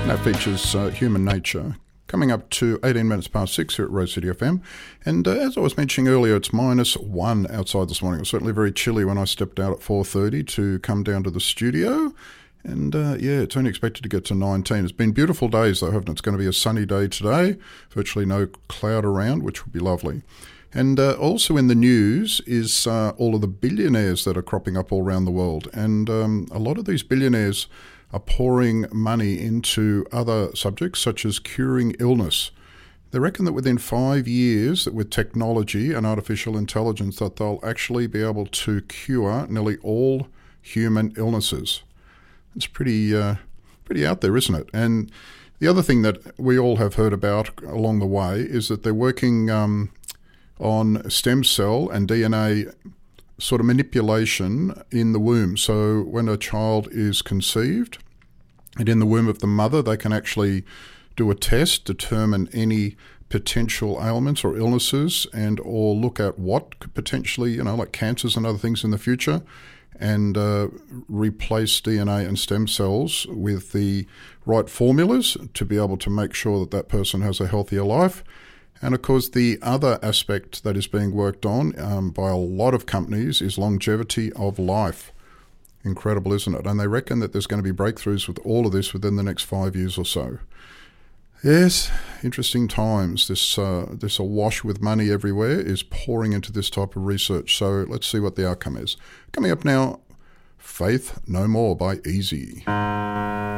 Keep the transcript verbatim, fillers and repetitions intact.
And that features uh, Human Nature. Coming up to eighteen minutes past six here at Rose City F M. And uh, as I was mentioning earlier, it's minus one outside this morning. It was certainly very chilly when I stepped out at four thirty to come down to the studio. And uh, yeah, it's only expected to get to nineteen. It's been beautiful days though, haven't it? It's going to be a sunny day today. Virtually no cloud around, which would be lovely. And uh, also in the news is uh, all of the billionaires that are cropping up all around the world. And um, a lot of these billionaires are pouring money into other subjects such as curing illness. They reckon that within five years, that with technology and artificial intelligence, that they'll actually be able to cure nearly all human illnesses. It's pretty, uh, pretty out there, isn't it? And the other thing that we all have heard about along the way is that they're working um, on stem cell and D N A sort of manipulation in the womb. So when a child is conceived and in the womb of the mother, they can actually do a test, determine any potential ailments or illnesses, and or look at what could potentially, you know, like cancers and other things in the future, and uh, replace D N A and stem cells with the right formulas to be able to make sure that that person has a healthier life. And of course, the other aspect that is being worked on um, by a lot of companies is longevity of life. Incredible, isn't it? And they reckon that there's going to be breakthroughs with all of this within the next five years or so. Yes, interesting times. This uh, this awash with money everywhere is pouring into this type of research. So let's see what the outcome is. Coming up now, Faith No More by Easy.